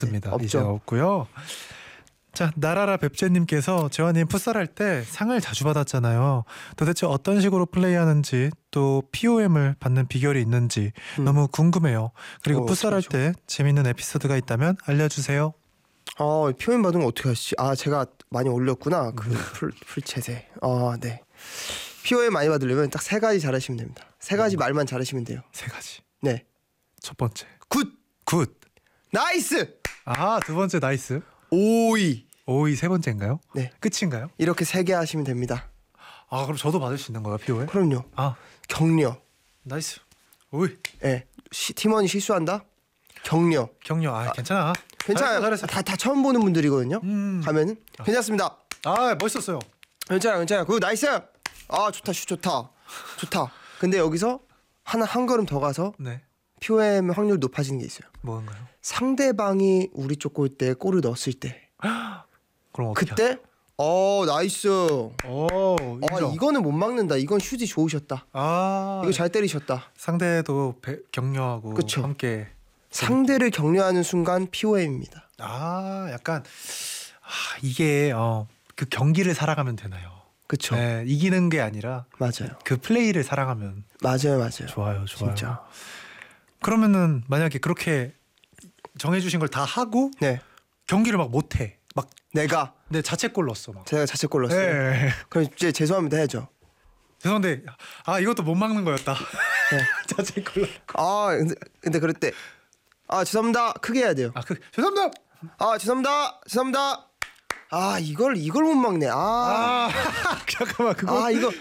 없습니다. 없죠. 이제 없고요. 자, 나라라 뱁제님께서 재환님 풋살할 때 상을 자주 받았잖아요. 도대체 어떤 식으로 플레이하는지 또 POM을 받는 비결이 있는지 너무 궁금해요. 그리고 풋살할 때 재밌는 에피소드가 있다면 알려주세요. 표현 받은 거 어떻게 하시지? 제가 많이 올렸구나. 그 풀챗에. 네. POM 많이 받으려면 딱 3가지 잘하시면 됩니다. 3가지 말만 잘하시면 돼요. 3가지. 네. 첫 번째. 굿. 나이스. 두 번째 나이스. 오이. 세 번째인가요? 네. 끝인가요? 이렇게 3개 하시면 됩니다. 그럼 저도 받을 수 있는 거예요, POM? 그럼요. 격려. 나이스. 오이. 네. 팀원이 실수한다? 격려. 괜찮아. 괜찮아요. 잘했어. 다 처음 보는 분들이거든요. 가면은 괜찮습니다. 멋있었어요. 괜찮아. 그 나이스. 좋다. 슛 좋다. 근데 여기서 한 걸음 더 가서 네. POM 확률 높아지는 게 있어요. 뭔가요? 상대방이 우리 쪽 골대에 골을 넣었을 때. 그럼 어떻게? 그때 나이스. 인정. 이거는 못 막는다. 이건 슛이 좋으셨다. 이거 잘 때리셨다. 상대도 격려하고 그쵸. 함께 상대를 격려하는 순간 POM입니다. 약간 이게 그 경기를 살아가면 되나요? 그렇죠. 네, 이기는 게 아니라 맞아요. 그 플레이를 살아가면 맞아요. 좋아요. 진짜. 그러면은 만약에 그렇게 정해주신 걸 다 하고 네. 경기를 막 못해. 막 내가 자책골 넣었어. 막. 제가 자책골 넣었어요. 네. 그럼 이제 죄송합니다 해야죠. 죄송한데 이것도 못 막는 거였다. 네. 자책골. 근데 그럴 때 죄송합니다 크게 해야 돼요. 죄송합니다. 죄송합니다. 이걸 못 막네. 잠깐만 그거. 이거.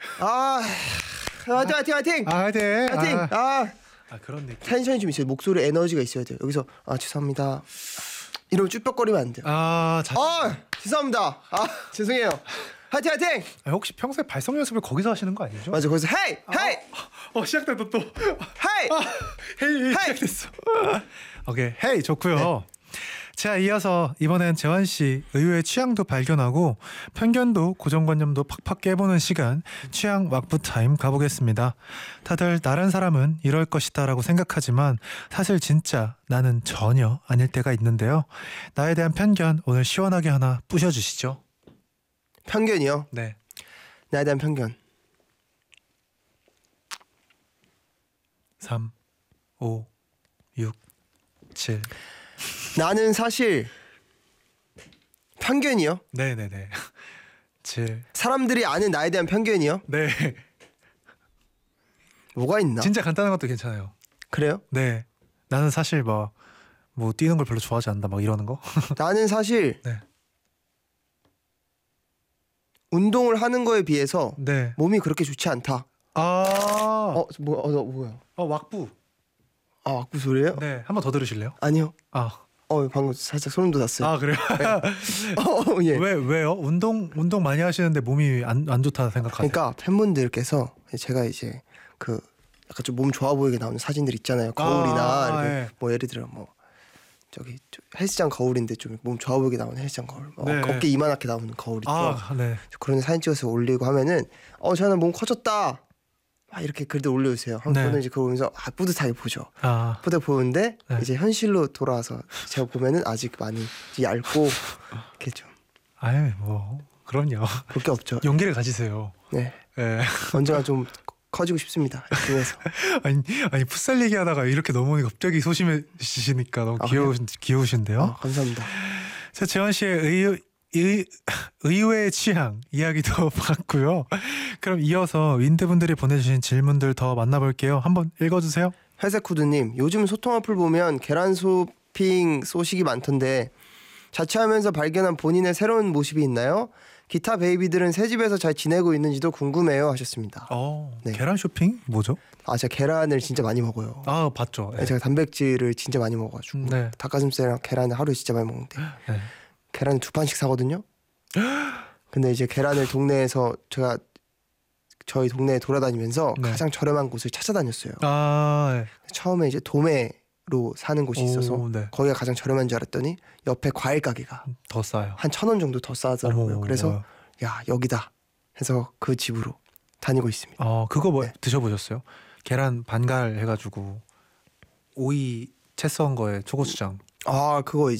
화이팅. 화이팅. 화이팅. 그런 느낌. 텐션이 좀 있어요. 목소리 에너지가 있어야 돼요. 여기서 죄송합니다. 이러면 쭈뼛거리면 안 돼요. 죄송합니다. 죄송해요. 화이팅. 혹시 평소에 발성 연습을 거기서 하시는 거 아니죠? 맞아. 거기서 헤이. 시작됐다 또. 헤이. 시작됐어. 오케이. 헤이 좋고요. 자, 이어서 이번엔 재환 씨 의외의 취향도 발견하고 편견도 고정관념도 팍팍 깨보는 시간 취향 왁부 타임 가보겠습니다. 다들 다른 사람은 이럴 것이다라고 생각하지만 사실 진짜 나는 전혀 아닐 때가 있는데요. 나에 대한 편견 오늘 시원하게 하나 부셔주시죠. 편견이요? 네. 나에 대한 편견. 3, 5, 6, 7. 나는 사실 편견이요? 네네네. 7. 사람들이 아는 나에 대한 편견이요? 네. 뭐가 있나? 진짜 간단한 것도 괜찮아요. 그래요? 네. 나는 사실 뭐 뛰는 걸 별로 좋아하지 않는다 막 이러는 거. 나는 사실 네. 운동을 하는 거에 비해서 네. 몸이 그렇게 좋지 않다. 뭐야? 왁부. 왁부 소리예요? 네. 한 번 더 들으실래요? 아니요. 방금 살짝 소름 돋았어요. 그래요? 네. 예. 왜요? 운동 많이 하시는데 몸이 안 좋다 생각하세요? 그러니까 팬분들께서 제가 이제 그 약간 좀 몸 좋아 보이게 나오는 사진들 있잖아요. 거울이나 이렇게 네. 뭐 예를 들어 뭐 저기 헬스장 거울인데 좀 몸 좋아 보이게 나오는 헬스장 거울, 네. 어깨 이만하게 나오는 거울 있죠. 네. 그런 사진 찍어서 올리고 하면은 저는 몸 커졌다. 막 이렇게 글들 올려주세요. 네. 저는 이제 그거 보면서 뿌듯하게 보죠. 뿌듯하게 보는데 네. 이제 현실로 돌아와서 제가 보면은 아직 많이 얇고 이렇게 좀. 그럼요. 볼 게 없죠. 용기를 가지세요. 네. 네. 언젠가 좀 커지고 싶습니다. 중에서. 아니 풋살 얘기하다가 이렇게 너무 갑자기 소심해지시니까 너무 귀여우신데요. 감사합니다. 자, 재환 씨의 의외의 취향 이야기도 봤고요. 그럼 이어서 윈드분들이 보내주신 질문들 더 만나볼게요. 한번 읽어주세요. 회색후드님, 요즘 소통 어플 보면 계란 쇼핑 소식이 많던데 자취하면서 발견한 본인의 새로운 모습이 있나요? 기타 베이비들은 새 집에서 잘 지내고 있는지도 궁금해요 하셨습니다. 네. 계란 쇼핑 뭐죠? 제가 계란을 진짜 많이 먹어요. 봤죠. 네. 제가 단백질을 진짜 많이 먹어가지고 네. 닭가슴살이랑 계란을 하루에 진짜 많이 먹는데 네. 계란을 2판씩 사거든요. 근데 이제 계란을 동네에서 제가 저희 동네에 돌아다니면서 네. 가장 저렴한 곳을 찾아다녔어요. 네. 처음에 이제 도매로 사는 곳이 있어서 네. 거기가 가장 저렴한 줄 알았더니 옆에 과일 가게가 더 싸요. 한 1,000원 정도 더 싸더라고요. 그래서 야 여기다 해서 그 집으로 다니고 있습니다. 그거 네. 드셔보셨어요? 계란 반갈 해가지고 오이 채 썬 거에 초고추장 아 그거